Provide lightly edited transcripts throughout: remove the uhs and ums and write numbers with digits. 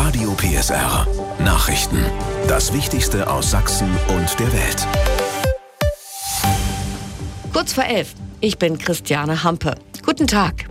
Radio PSR Nachrichten. Das Wichtigste aus Sachsen und der Welt. Kurz vor 11. Ich bin Christiane Hampe. Guten Tag.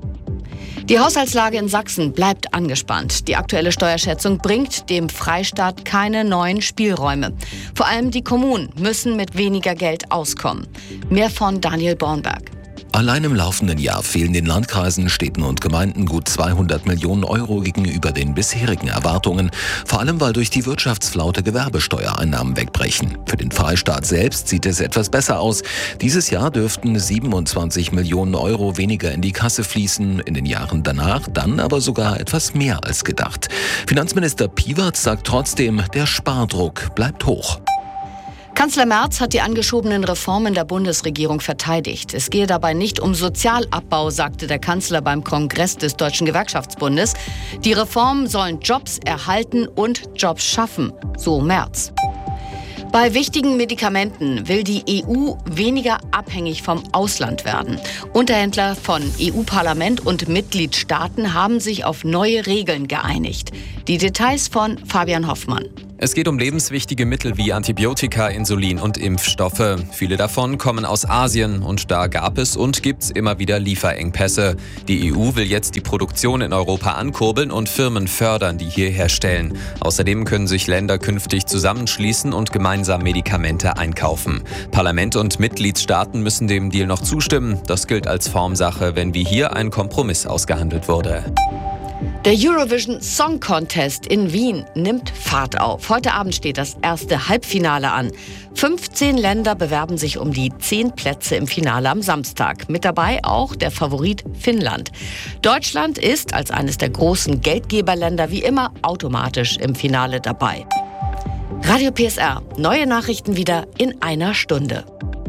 Die Haushaltslage in Sachsen bleibt angespannt. Die aktuelle Steuerschätzung bringt dem Freistaat keine neuen Spielräume. Vor allem die Kommunen müssen mit weniger Geld auskommen. Mehr von Daniel Bornberg. Allein im laufenden Jahr fehlen den Landkreisen, Städten und Gemeinden gut 200 Millionen Euro gegenüber den bisherigen Erwartungen. Vor allem, weil durch die Wirtschaftsflaute Gewerbesteuereinnahmen wegbrechen. Für den Freistaat selbst sieht es etwas besser aus. Dieses Jahr dürften 27 Millionen Euro weniger in die Kasse fließen. In den Jahren danach dann aber sogar etwas mehr als gedacht. Finanzminister Piewatz sagt trotzdem, der Spardruck bleibt hoch. Kanzler Merz hat die angeschobenen Reformen der Bundesregierung verteidigt. Es gehe dabei nicht um Sozialabbau, sagte der Kanzler beim Kongress des Deutschen Gewerkschaftsbundes. Die Reformen sollen Jobs erhalten und Jobs schaffen, so Merz. Bei wichtigen Medikamenten will die EU weniger abhängig vom Ausland werden. Unterhändler von EU-Parlament und Mitgliedstaaten haben sich auf neue Regeln geeinigt. Die Details von Fabian Hoffmann. Es geht um lebenswichtige Mittel wie Antibiotika, Insulin und Impfstoffe. Viele davon kommen aus Asien und da gab es und gibt's immer wieder Lieferengpässe. Die EU will jetzt die Produktion in Europa ankurbeln und Firmen fördern, die hier herstellen. Außerdem können sich Länder künftig zusammenschließen und gemeinsam Medikamente einkaufen. Parlament und Mitgliedstaaten müssen dem Deal noch zustimmen. Das gilt als Formsache, wenn wie hier ein Kompromiss ausgehandelt wurde. Der Eurovision Song Contest in Wien nimmt Fahrt auf. Heute Abend steht das erste Halbfinale an. 15 Länder bewerben sich um die 10 Plätze im Finale am Samstag. Mit dabei auch der Favorit Finnland. Deutschland ist als eines der großen Geldgeberländer wie immer automatisch im Finale dabei. Radio PSR, neue Nachrichten wieder in einer Stunde.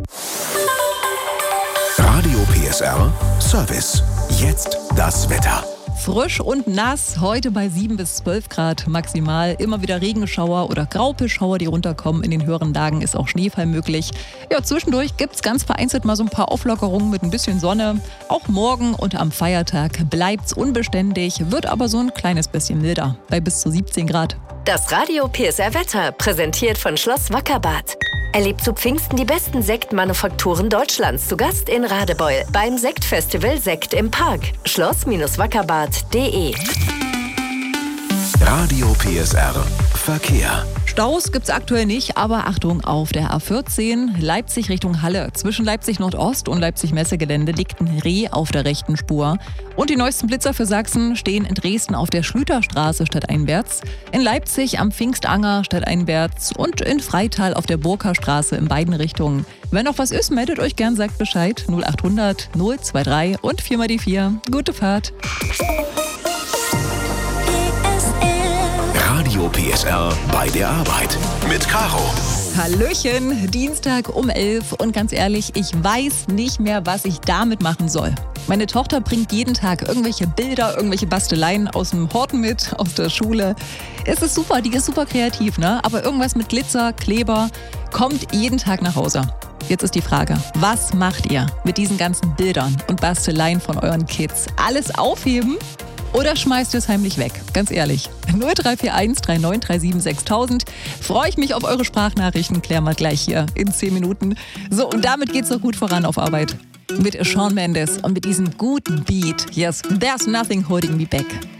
Radio PSR Service. Jetzt das Wetter. Frisch und nass, heute bei 7 bis 12 Grad maximal. Immer wieder Regenschauer oder Graupelschauer, die runterkommen. In den höheren Lagen ist auch Schneefall möglich. Ja, zwischendurch gibt es ganz vereinzelt mal so ein paar Auflockerungen mit ein bisschen Sonne. Auch morgen und am Feiertag bleibt's unbeständig, wird aber so ein kleines bisschen milder, bei bis zu 17 Grad. Das Radio PSR Wetter, präsentiert von Schloss Wackerbarth. Erlebt zu Pfingsten die besten Sektmanufakturen Deutschlands. Zu Gast in Radebeul beim Sektfestival Sekt im Park. Schloss-Wackerbarth.de. Radio PSR Verkehr. Staus gibt's aktuell nicht, aber Achtung auf der A14 Leipzig Richtung Halle. Zwischen Leipzig Nordost und Leipzig Messegelände liegt ein Reh auf der rechten Spur. Und die neuesten Blitzer für Sachsen stehen in Dresden auf der Schlüterstraße stadteinwärts, in Leipzig am Pfingstanger stadteinwärts und in Freital auf der Burkerstraße in beiden Richtungen. Wenn noch was ist, meldet euch gern, sagt Bescheid. 0800 023 und 4 mal die 4. Gute Fahrt. Radio PSR bei der Arbeit mit Caro. Hallöchen, Dienstag um 11 und ganz ehrlich, ich weiß nicht mehr, was ich damit machen soll. Meine Tochter bringt jeden Tag irgendwelche Bilder, irgendwelche Basteleien aus dem Horten mit, aus der Schule. Es ist super, die ist super kreativ, ne? Aber irgendwas mit Glitzer, Kleber kommt jeden Tag nach Hause. Jetzt ist die Frage, was macht ihr mit diesen ganzen Bildern und Basteleien von euren Kids? Alles aufheben? Oder schmeißt ihr es heimlich weg? Ganz ehrlich. 0341 3937 6000. Freue ich mich auf eure Sprachnachrichten. Klären wir gleich hier in 10 Minuten. So, und damit geht's doch gut voran auf Arbeit. Mit Shawn Mendes und mit diesem guten Beat. Yes, there's nothing holding me back.